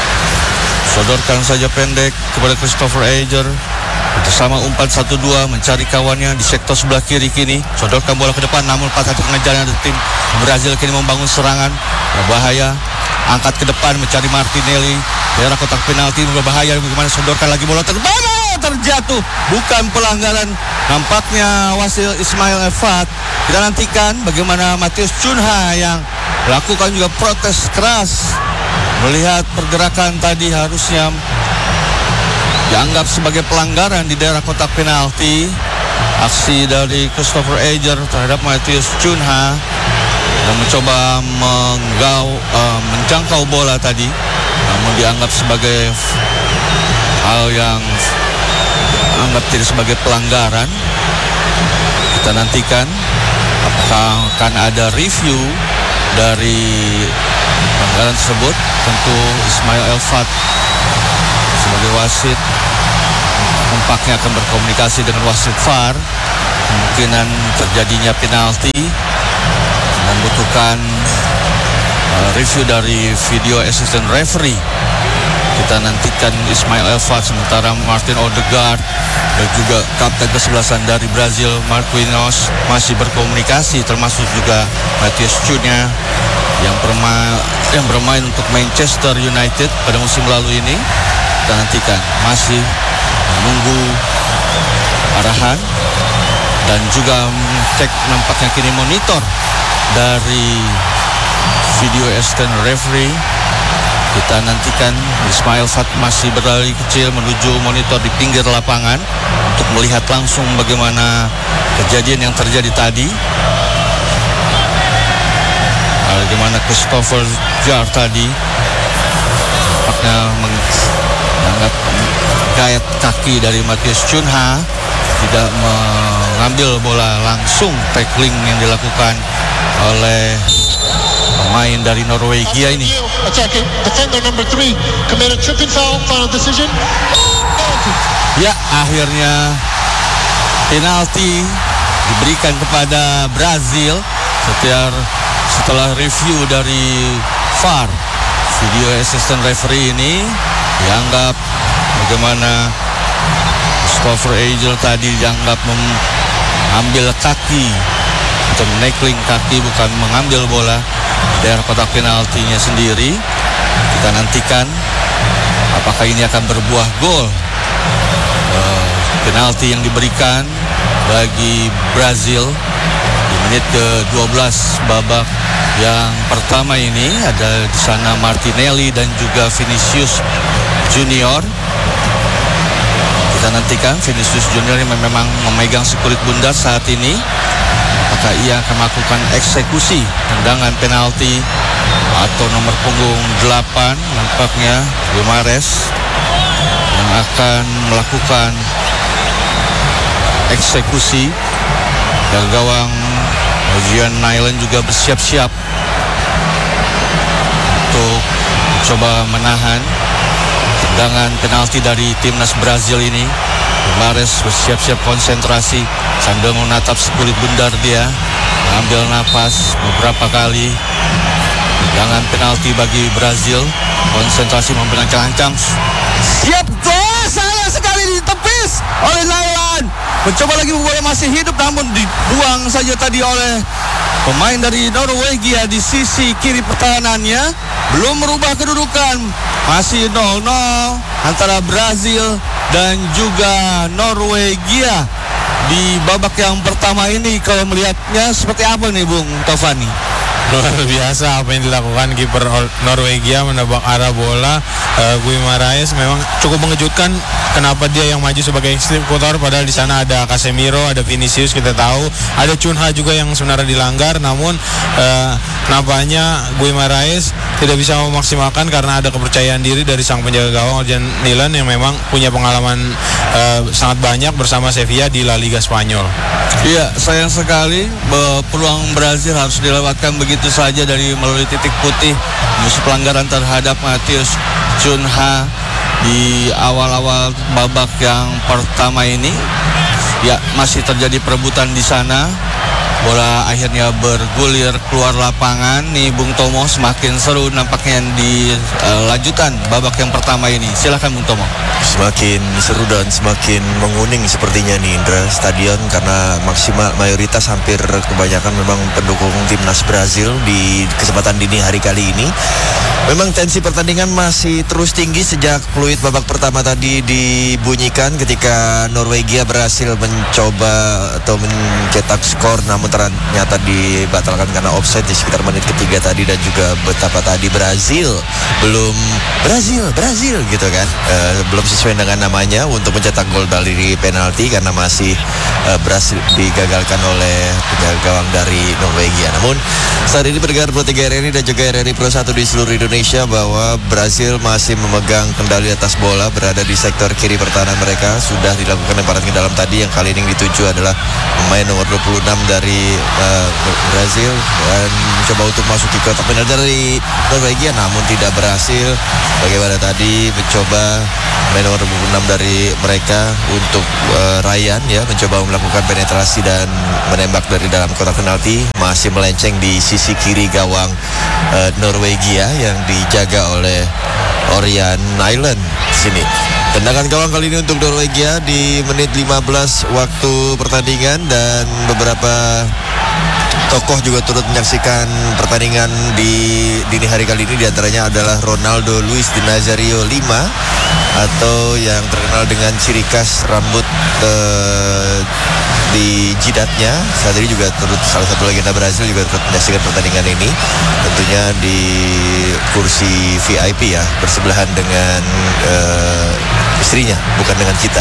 sodorkan saja pendek kepada Christopher Ejel. Bersama umpan 1-2 mencari kawannya di sektor sebelah kiri kini. Sodorkan bola ke depan, namun patah di tengah jalan. Tim Brazil kini membangun serangan berbahaya. Angkat ke depan mencari Martinelli. Daerah kotak penalti berbahaya. Bagaimana sodorkan lagi bola terjatuh. Bukan pelanggaran. Nampaknya wasit Ismail Elfat. Kita nantikan bagaimana Matheus Cunha yang melakukan juga protes keras. Melihat pergerakan tadi harusnya dianggap sebagai pelanggaran di daerah kotak penalti. Aksi dari Christopher Ejel terhadap Matheus Cunha yang mencoba menjangkau bola tadi, namun dianggap sebagai hal yang dianggap tidak sebagai pelanggaran. Kita nantikan apakah akan ada review dari pelanggaran tersebut. Tentu Ismail Elfat sebagai wasit nampaknya akan berkomunikasi dengan wasit VAR. Kemungkinan terjadinya penalti membutuhkan review dari video assistant referee. Kita nantikan Ismail Elfat, sementara Martin Odegaard dan juga kapten kesebelasan dari Brazil Marquinhos masih berkomunikasi, termasuk juga Matheus Cunha yang bermain untuk Manchester United pada musim lalu ini. Kita nantikan, masih menunggu arahan dan juga cek nampaknya kini monitor dari video assistant referee. Kita nantikan Ismail Fat masih berlari kecil menuju monitor di pinggir lapangan untuk melihat langsung bagaimana kejadian yang terjadi tadi. Bagaimana Christopher Jar tadi nampaknya menganggap gayat kaki dari Matheus Cunha, tidak mengambil bola, langsung tackling yang dilakukan oleh pemain dari Norwegia ini. Ya, akhirnya penalti diberikan kepada Brazil setelah review dari VAR. Video assistant referee ini dianggap bagaimana Christopher Jar tadi dianggap mengambil kaki atau menackling kaki, bukan mengambil bola di daerah kotak penaltinya sendiri. Kita nantikan apakah ini akan berbuah gol. Penalti yang diberikan bagi Brazil di menit ke-12 babak yang pertama ini. Ada di sana Martinelli dan juga Vinicius Junior. Kita nantikan Vinicius Junior yang memang memegang sekurit bundar saat ini. Apakah ia akan melakukan eksekusi tendangan penalti atau nomor punggung 8 nampaknya Guimarães yang akan melakukan eksekusi. Dan gawang Gian Nyland juga bersiap-siap untuk mencoba menahan tendangan penalti dari timnas Brazil ini. Guimarães bersiap-siap konsentrasi sambil menatap sekulit bundar dia, mengambil napas beberapa kali. Tendangan penalti bagi Brazil, konsentrasi memberancang-ancang. Siap gol, sayang sekali ditepis oleh Nyland. Mencoba lagi bola masih hidup, namun dibuang saja tadi oleh pemain dari Norwegia di sisi kiri pertahanannya. Belum merubah kedudukan, masih 0-0 antara Brazil dan juga Norwegia di babak yang pertama ini. Kalau melihatnya seperti apa nih Bung Tovani? Luar biasa apa yang dilakukan kiper Norwegia, menebak arah bola. Guimarães memang cukup mengejutkan. Kenapa dia yang maju sebagai eksekutor, padahal di sana ada Casemiro, ada Vinicius, kita tahu ada Cunha juga yang sebenarnya dilanggar. Namun nampaknya Guimarães tidak bisa memaksimalkan karena ada kepercayaan diri dari sang penjaga gawang Gian Nyland yang memang punya pengalaman sangat banyak bersama Sevilla di La Liga Spanyol. Iya, sayang sekali peluang Brazil harus dilewatkan begitu saja dari melalui titik putih. Musuh pelanggaran terhadap Matheus Cunha di awal-awal babak yang pertama ini. Ya, masih terjadi perebutan di sana. Bola akhirnya bergulir keluar lapangan. Nih Bung Tomo, semakin seru nampaknya di lanjutan babak yang pertama ini. Silakan Bung Tomo. Semakin seru dan semakin menguning sepertinya nih Indra stadion, karena maksimal mayoritas hampir kebanyakan memang pendukung timnas Brazil di kesempatan dini hari kali ini. Memang tensi pertandingan masih terus tinggi sejak peluit babak pertama tadi dibunyikan ketika Norwegia berhasil mencoba atau mencetak skor, namun ternyata dibatalkan karena offside di sekitar menit ketiga tadi. Dan juga betapa tadi Brazil gitu kan, belum sesuai dengan namanya untuk mencetak gol dari penalti karena masih berhasil digagalkan oleh penjaga gawang dari Norwegia. Namun saat ini pendengar Pro 3 RRI dan juga RRI Pro 1 di seluruh Indonesia bahwa Brazil masih memegang kendali atas bola, berada di sektor kiri pertahanan mereka. Sudah dilakukan lemparan ke dalam tadi, yang kali ini yang dituju adalah pemain nomor 26 dari Brazil dan mencoba untuk masuk ke kotak penalti dari Norwegia, namun tidak berhasil. Bagaimana tadi mencoba pemain nomor 26 dari mereka untuk Ryan ya, mencoba melakukan penetrasi dan menembak dari dalam kotak penalti, masih melenceng di sisi kiri gawang Norwegia yang dijaga oleh Orion Nyland di sini. Tendangan gawang kali ini untuk Norwegia di menit 15 waktu pertandingan, dan beberapa tokoh juga turut menyaksikan pertandingan di dini hari kali ini. Di antaranya adalah Ronaldo Luis Di Nazario Lima, atau yang terkenal dengan ciri khas rambut di jidatnya. Saat ini juga turut, salah satu legenda Brazil juga turut menyaksikan pertandingan ini, tentunya di kursi VIP ya, bersebelahan dengan istrinya, bukan dengan kita.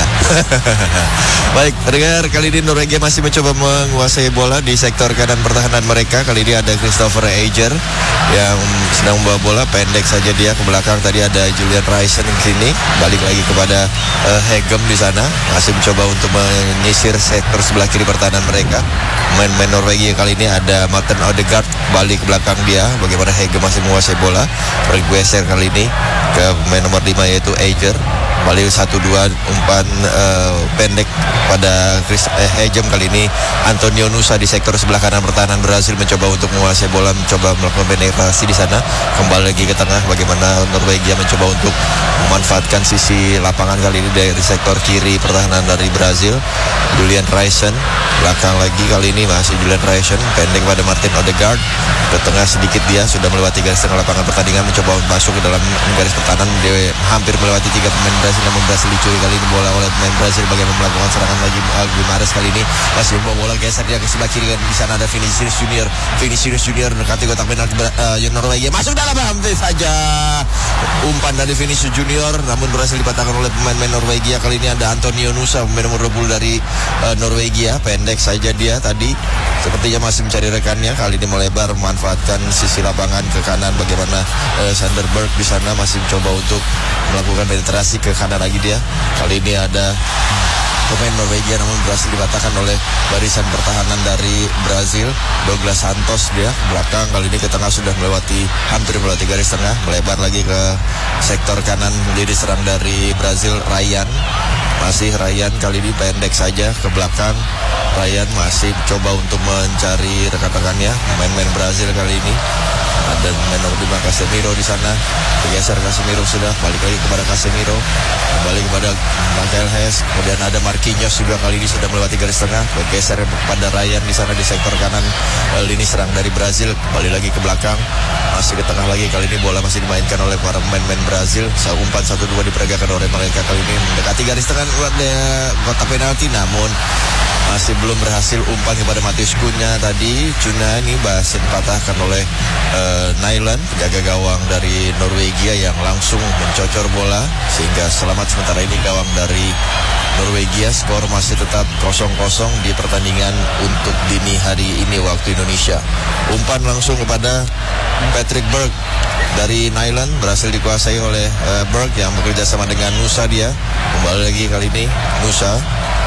Baik, pendengar, kali ini Norwegia masih mencoba menguasai bola di sektor kanan pertahanan mereka. Kali ini ada Christopher Eiger yang sedang membawa bola, pendek saja dia ke belakang. Tadi ada Julian Rayson di sini, balik lagi kepada Hegem di sana, masih mencoba untuk menyisir sektor sebelah kiri pertahanan mereka. Main Norwegia kali ini ada Martin Odegaard, balik ke belakang dia. Bagaimana Hegem masih menguasai bola, bergeser kali ini ke pemain nomor 5 yaitu Eiger. Balik 1-2 umpan pendek pada Hegem. Kali ini Antonio Nusa di sektor sebelah kanan pertahanan Brazil mencoba untuk menguasai bola, mencoba melakukan penetrasi di sana. Kembali lagi ke tengah, bagaimana Norwegia mencoba untuk memanfaatkan sisi lapangan kali ini dari sektor kiri pertahanan dari Brazil. Julian Rayson belakang lagi, kali ini masih Julian Rayson, pendek pada Martin Odegaard ke tengah sedikit, dia sudah melewati garis tengah lapangan pertandingan, mencoba masuk ke dalam garis pertahanan. Dia hampir melewati 3 pemain Brazil, namun berhasil dicuri kali ini bola oleh pemain Brazil. Bagaimana melakukan serangan lagi Guimares kali ini masih membawa bola, geser dia ke sebelah kiri. Di sana ada Vinicius Junior mendekati kotak penalti Norwegia, masuk dalam, hampir saja umpan dari Vinicius Junior, namun berhasil dipatahkan oleh pemain Norwegia. Kali ini ada Antonio Nusa, pemain nomor 20 dari Norwegia, pendek saja dia tadi, sepertinya masih mencari rekannya. Kali ini melebar, memanfaatkan sisi lapangan ke kanan. Bagaimana Sanderberg di sana masih mencoba untuk melakukan penetrasi ke kanan lagi dia. Kali ini ada pemain Norwegia, namun berhasil dipatahkan oleh barisan pertahanan dari Brazil. Douglas Santos dia belakang, kali ini ke tengah, sudah hampir melewati garis tengah, melebar lagi ke sektor kanan menjadi serang dari Brazil. Ryan kali ini pendek saja ke belakang. Ryan masih coba untuk mencari rekan-rekannya, pemain Brazil kali ini. Ada pemain nomor 5 Casemiro di sana, bergeser Casemiro, sudah balik lagi kepada Casemiro, kembali kepada Michael Hess. Kemudian ada Marquinhos juga kali ini sudah melewati garis tengah, bergeser kepada Ryan di sana di sektor kanan lini serang dari Brazil. Kembali lagi ke belakang, masih ke tengah lagi. Kali ini bola masih dimainkan oleh para pemain Brazil. Umpan 1-2 diperagakan oleh mereka kali ini mendekati garis tengah kotak penalti, namun masih belum berhasil umpan kepada Matheus Cunha tadi. Cunha ini berhasil dipatahkan oleh Nyland, penjaga gawang dari Norwegia, yang langsung mencocor bola sehingga selamat sementara ini gawang dari Norwegia. Skor masih tetap 0-0 di pertandingan untuk dini hari ini waktu Indonesia. Umpan langsung kepada Patrick Berg dari Nyland, berhasil dikuasai oleh Berg yang bekerja sama dengan Nusa dia. Kembali lagi kali ini Nusa,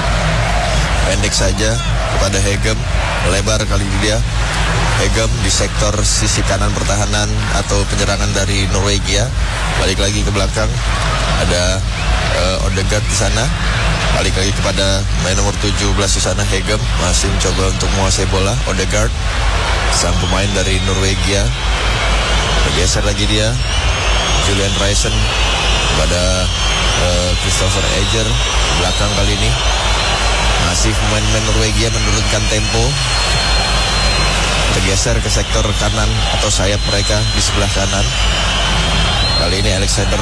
pendek saja kepada Hegem, lebar kali ini dia. Hegem di sektor sisi kanan pertahanan atau penyerangan dari Norwegia. Balik lagi ke belakang, ada Odegaard di sana. Balik lagi kepada main nomor 17 di sana, Hegem masih mencoba untuk menguasai bola. Odegaard, sang pemain dari Norwegia, bergeser lagi dia. Julian Rayson pada Christopher Eiger belakang kali ini. Masih pemain Norwegia menurunkan tempo, bergeser ke sektor kanan atau sayap mereka di sebelah kanan. Kali ini Alexander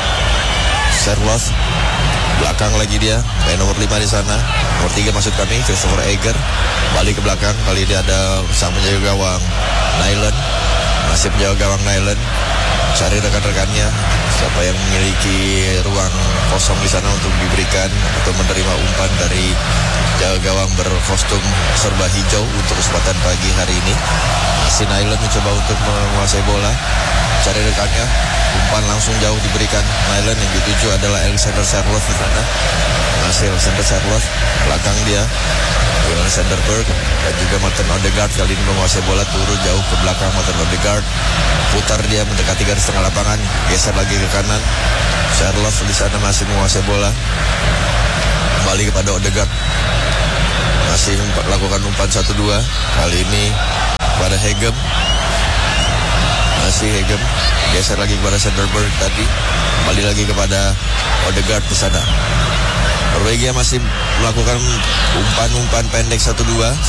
Serloth, belakang lagi dia, main nomor 5 di sana. Nomor 3 maksud kami, Christopher Eiger, balik ke belakang. Kali ini ada sang penjaga gawang Nyland, masih penjaga gawang Nyland, cari rekan-rekannya, siapa yang memiliki ruang kosong di sana untuk diberikan atau menerima umpan dari jaga gawang berkostum serba hijau untuk kesempatan pagi hari ini. Masih Nyland mencoba untuk menguasai bola, cari rekannya, umpan langsung jauh diberikan Nyland. Yang dituju adalah Alexander Serloth di sana. Masih Alexander Serloth, belakang dia Sanderberg dan juga Martin Odegaard kali ini menguasai bola, turun jauh ke belakang. Martin Odegaard putar dia mendekati garis tengah lapangan, geser lagi ke kanan. Serloth di sana masih menguasai bola, kembali kepada Odegaard, masih melakukan umpan 1-2 kali ini pada Hegem. Masih Hegem geser lagi kepada Sederberg tadi, kembali lagi kepada Odegaard di sana. Norwegia masih melakukan umpan pendek 1-2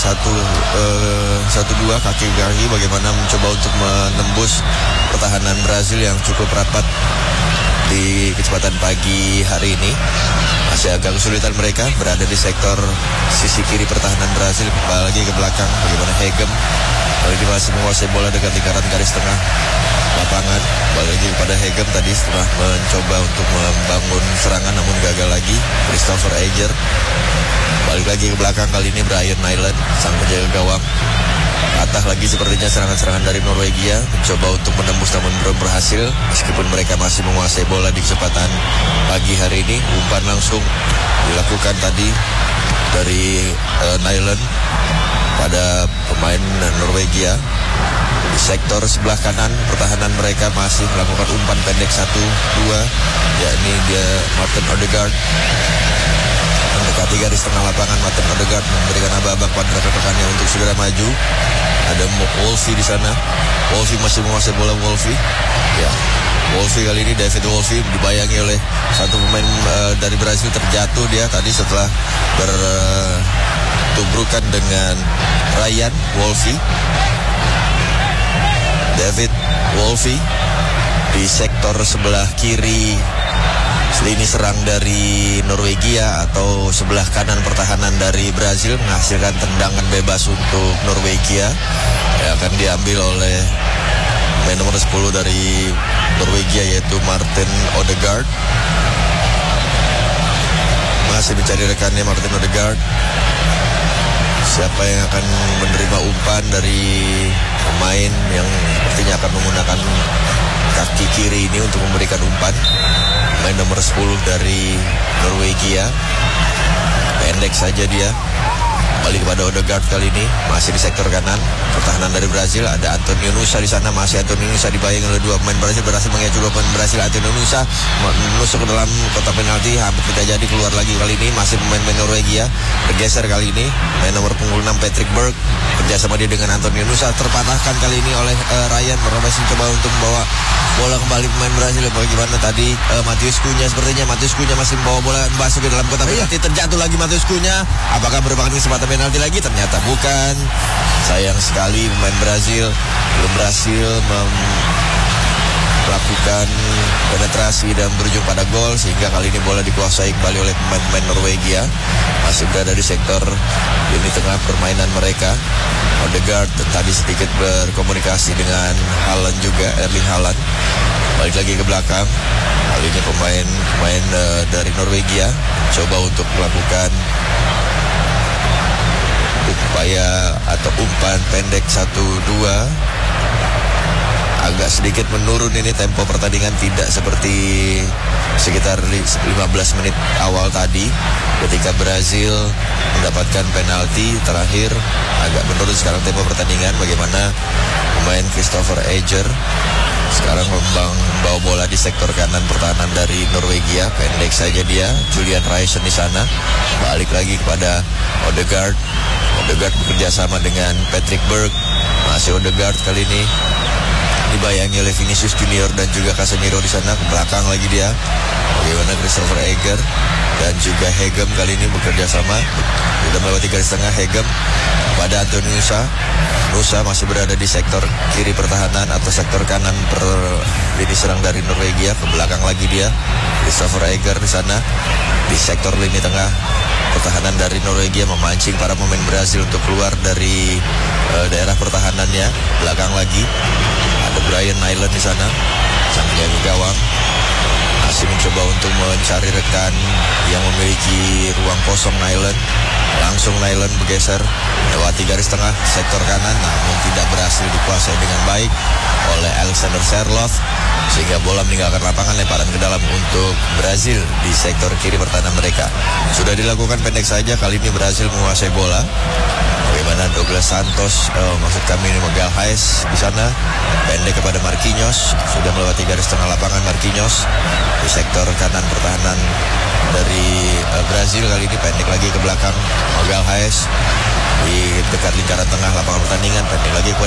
kaki-kaki, bagaimana mencoba untuk menembus pertahanan Brazil yang cukup rapat di kecepatan pagi hari ini. Masih agak kesulitan mereka berada di sektor sisi kiri pertahanan Brazil. Kembali lagi ke belakang, bagaimana Hegem kali ini masih menguasai bola dekat lingkaran garis tengah lapangan. Kembali lagi kepada Hegem tadi setelah mencoba untuk membangun serangan namun gagal lagi. Christopher Eger balik lagi ke belakang, kali ini Brian Nyland sang penjaga gawang. Patah lagi sepertinya serangan-serangan dari Norwegia, mencoba untuk menembus namun belum berhasil meskipun mereka masih menguasai bola di kesempatan pagi hari ini. Umpan langsung dilakukan tadi dari Nyland pada pemain Norwegia. Di sektor sebelah kanan pertahanan mereka masih melakukan umpan pendek 1-2, yakni dia Martin Odegaard mendekati garis tengah lapangan. Martin Odegaard memberikan abang-abang pada rekan-rekannya untuk segera maju. Ada Wolfie di sana. Wolfie masih menguasai bola. Wolfie kali ini David Wolfie dibayangi oleh satu pemain dari Brazil. Terjatuh dia tadi setelah bertubrukan dengan Ryan Wolfie. David Wolfie di sektor sebelah kiri lini serang dari Norwegia atau sebelah kanan pertahanan dari Brazil menghasilkan tendangan bebas untuk Norwegia yang akan diambil oleh pemain nomor 10 dari Norwegia, yaitu Martin Odegaard. Masih mencari rekannya Martin Odegaard. Siapa yang akan menerima umpan dari pemain yang sepertinya akan menggunakan kaki kiri ini untuk memberikan umpan? Pemain nomor 10 dari Norwegia. Pendek saja dia. Kembali kepada Odegaard kali ini, masih di sektor kanan pertahanan dari Brazil. Ada Antonio Nusa di sana, masih Antonio Nusa dibayangi oleh dua pemain Brazil, berhasil mengejar dua pemain Brazil. Antonio Nusa menusuk ke dalam kotak penalti, hampir tidak jadi, keluar lagi kali ini. Masih pemain Norwegia bergeser kali ini, main nomor punggung 6 Patrick Berg kerjasama dia dengan Antonio Nusa, terpatahkan kali ini oleh Ryan. Merobes mencoba untuk membawa bola kembali pemain Brazil. Bagaimana tadi Matheus Cunha, sepertinya Matheus Cunha masih membawa bola masuk ke dalam kotak penalti. Terjatuh lagi Matheus Cunha, apakah merupakan kesempatan penalti lagi? Ternyata bukan. Sayang sekali pemain Brazil belum berhasil melakukan penetrasi dan berujung pada gol, sehingga kali ini bola dikuasai kembali oleh pemain-pemain Norwegia. Masih berada di sektor lini tengah permainan mereka. Odegaard tadi sedikit berkomunikasi dengan Haaland juga, Erling Haaland. Balik lagi ke belakang. Kali ini pemain dari Norwegia coba untuk melakukan upaya atau umpan pendek 1-2. Agak sedikit menurun ini tempo pertandingan, tidak seperti sekitar 15 menit awal tadi ketika Brazil mendapatkan penalti terakhir. Agak menurun sekarang tempo pertandingan. Bagaimana pemain Christopher Eger sekarang membawa bola di sektor kanan pertahanan dari Norwegia. Pendek saja dia, Julian Reisen di sana. Balik lagi kepada Odegaard. Odegaard bekerja sama dengan Patrick Berg. Masih Odegaard kali ini dibayangi oleh Vinicius Junior dan juga Casemiro di sana. Ke belakang lagi dia. Bagaimana Christopher Eger dan juga Hegem kali ini bekerja sama. Sudah melewati garis tengah. Hegem pada Antonio Nusa. Nusa masih berada di sektor kiri pertahanan atau sektor kanan lini serang dari Norwegia. Ke belakang lagi dia Christopher Eger di sana. Di sektor lini tengah pertahanan dari Norwegia memancing para pemain Brazil untuk keluar dari daerah pertahanannya. Belakang lagi ada Brian Nyland di sana, sang penjaga gawang. Masih mencoba untuk mencari rekan yang memiliki ruang kosong. Nyland langsung bergeser melewati garis tengah sektor kanan, namun tidak berhasil dikuasai dengan baik oleh Alexander Serloth, sehingga bola meninggalkan lapangan, lemparan ke dalam untuk Brazil di sektor kiri pertahanan mereka. Sudah dilakukan pendek saja, kali ini Brazil menguasai bola. Bagaimana Douglas Santos, maksud kami ini Miguel Hayes di sana, pendek kepada Marquinhos, sudah melewati garis tengah lapangan. Marquinhos di sektor kanan pertahanan dari Brazil, kali ini pendek lagi ke belakang. Miguel Hayes di dekat lingkaran tengah lapangan pertandingan, pendek lagi kepada